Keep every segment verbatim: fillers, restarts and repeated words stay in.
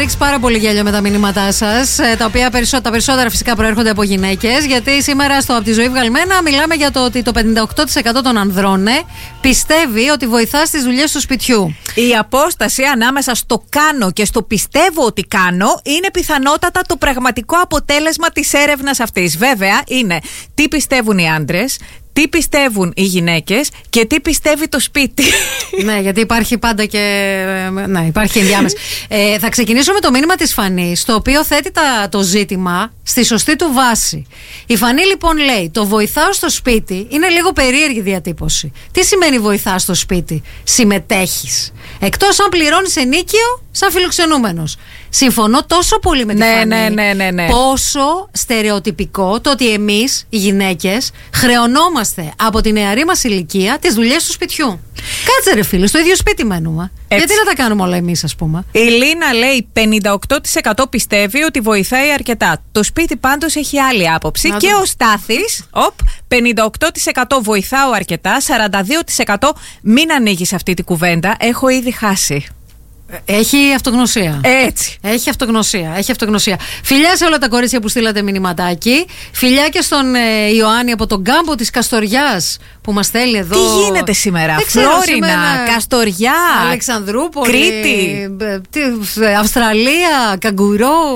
ρίξει πάρα πολύ γέλιο με τα μηνύματά σας, τα οποία περισσότερα, τα περισσότερα φυσικά προέρχονται από γυναίκες. Γιατί σήμερα στο Από τη Ζωή Βγαλμένα μιλάμε για το ότι το πενήντα οκτώ τοις εκατό των ανδρών πιστεύει ότι βοηθά στις δουλειές του σπιτιού. Η απόσταση ανάμεσα στο κάνω και στο πιστεύω ότι κάνω είναι πιθανότατα το πραγματικό αποτέλεσμα της έρευνας αυτής. Βέβαια, είναι τι πιστεύουν οι άντρες, τι πιστεύουν οι γυναίκες και τι πιστεύει το σπίτι. Ναι, γιατί υπάρχει πάντα και. Ναι, υπάρχει ενδιάμεση. Ε, θα ξεκινήσω με το μήνυμα της Φανής, το οποίο θέτει τα, το ζήτημα στη σωστή του βάση. Η Φανή λοιπόν λέει: το βοηθάω στο σπίτι είναι λίγο περίεργη διατύπωση. Τι σημαίνει βοηθά στο σπίτι? Συμμετέχεις. Εκτός αν πληρώνεις ενίκιο σαν φιλοξενούμενος. Συμφωνώ τόσο πολύ με τη ναι, Φανή. Ναι, ναι, ναι, ναι. Πόσο στερεοτυπικό το ότι εμείς οι γυναίκες χρεωνόμαστε από τη νεαρή μας ηλικία τις δουλειές του σπιτιού. Κάτσε ρε φίλε, στο ίδιο σπίτι μένουμε. Έτσι. Γιατί να τα κάνουμε όλα εμείς, ας πούμε? Η Λίνα λέει πενήντα οκτώ τοις εκατό πιστεύει ότι βοηθάει αρκετά. Το σπίτι πάντως έχει άλλη άποψη. Να και το... ο Στάθης, οπ, πενήντα οκτώ τοις εκατό βοηθάω αρκετά, σαράντα δύο τοις εκατό μην ανοίγεις αυτή τη κουβέντα, έχω ήδη χάσει. Έχει αυτογνωσία. Έτσι. Έχει αυτογνωσία. Έχει αυτογνωσία. Φιλιά σε όλα τα κορίτσια που στείλατε μηνυματάκι. Φιλιά και στον ε, Ιωάννη από τον κάμπο της Καστοριάς που μας στέλνει εδώ. Τι γίνεται σήμερα? Φλόρινα, Καστοριά, Αλεξανδρούπολη, Κρήτη, ε, Αυστραλία, Καγκουρό.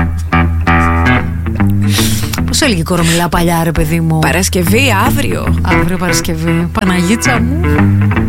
Πώς έλεγε η Κορομιλά παλιά, ρε παιδί μου? Παρασκευή, αύριο. Αύριο Παρασκευή. Παναγίτσα μου.